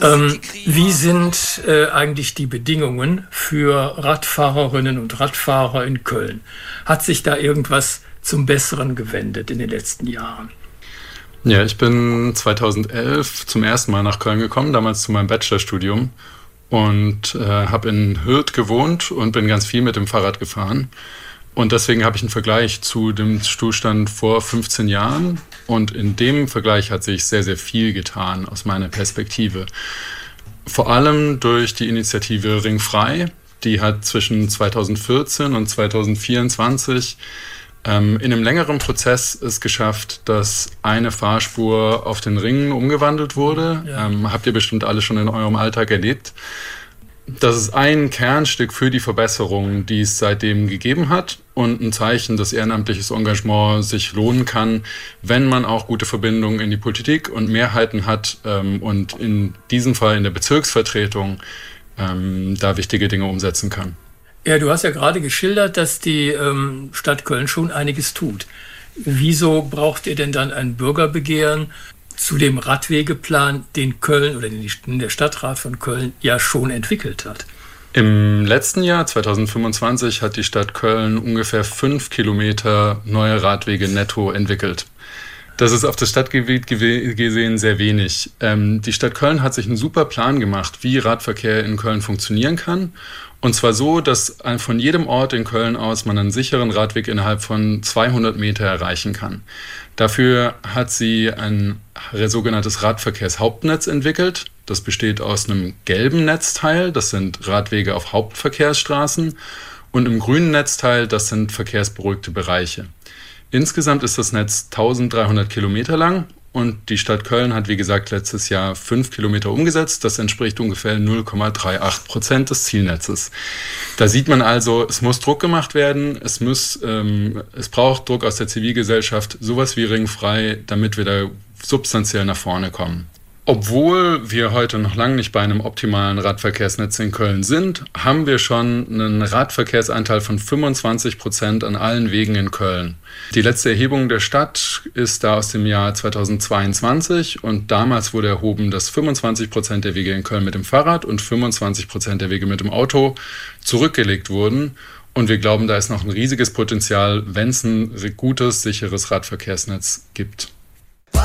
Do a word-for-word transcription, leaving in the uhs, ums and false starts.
Ähm, wie sind äh, eigentlich die Bedingungen für Radfahrerinnen und Radfahrer in Köln? Hat sich da irgendwas zum Besseren gewendet in den letzten Jahren? Ja, ich bin zweitausendelf zum ersten Mal nach Köln gekommen, damals zu meinem Bachelorstudium und äh, habe in Hürth gewohnt und bin ganz viel mit dem Fahrrad gefahren. Und deswegen habe ich einen Vergleich zu dem Zustand vor fünfzehn Jahren. Und in dem Vergleich hat sich sehr, sehr viel getan aus meiner Perspektive. Vor allem durch die Initiative Ringfrei. Die hat zwischen zweitausendvierzehn und zweitausendvierundzwanzig ähm, in einem längeren Prozess es geschafft, dass eine Fahrspur auf den Ringen umgewandelt wurde. Ja. Ähm, habt ihr bestimmt alle schon in eurem Alltag erlebt. Das ist ein Kernstück für die Verbesserung, die es seitdem gegeben hat und ein Zeichen, dass ehrenamtliches Engagement sich lohnen kann, wenn man auch gute Verbindungen in die Politik und Mehrheiten hat ähm, und in diesem Fall in der Bezirksvertretung ähm, da wichtige Dinge umsetzen kann. Ja, du hast ja gerade geschildert, dass die ähm, Stadt Köln schon einiges tut. Wieso braucht ihr denn dann ein Bürgerbegehren zu dem Radwegeplan, den Köln oder den der Stadtrat von Köln ja schon entwickelt hat? Im letzten Jahr, zweitausendfünfundzwanzig, hat die Stadt Köln ungefähr fünf Kilometer neue Radwege netto entwickelt. Das ist auf das Stadtgebiet gesehen sehr wenig. Ähm, die Stadt Köln hat sich einen super Plan gemacht, wie Radverkehr in Köln funktionieren kann. Und zwar so, dass von jedem Ort in Köln aus man einen sicheren Radweg innerhalb von zweihundert Meter erreichen kann. Dafür hat sie ein sogenanntes Radverkehrshauptnetz entwickelt. Das besteht aus einem gelben Netzteil, das sind Radwege auf Hauptverkehrsstraßen, und einem grünen Netzteil, das sind verkehrsberuhigte Bereiche. Insgesamt ist das Netz dreizehnhundert Kilometer lang und die Stadt Köln hat, wie gesagt, letztes Jahr fünf Kilometer umgesetzt. Das entspricht ungefähr null Komma achtunddreißig Prozent des Zielnetzes. Da sieht man also, es muss Druck gemacht werden, es muss, ähm, es braucht Druck aus der Zivilgesellschaft, sowas wie Ringfrei, damit wir da substanziell nach vorne kommen. Obwohl wir heute noch lange nicht bei einem optimalen Radverkehrsnetz in Köln sind, haben wir schon einen Radverkehrsanteil von fünfundzwanzig Prozent an allen Wegen in Köln. Die letzte Erhebung der Stadt ist da aus dem Jahr zweitausendzweiundzwanzig und damals wurde erhoben, dass fünfundzwanzig Prozent der Wege in Köln mit dem Fahrrad und fünfundzwanzig Prozent der Wege mit dem Auto zurückgelegt wurden. Und wir glauben, da ist noch ein riesiges Potenzial, wenn es ein gutes, sicheres Radverkehrsnetz gibt.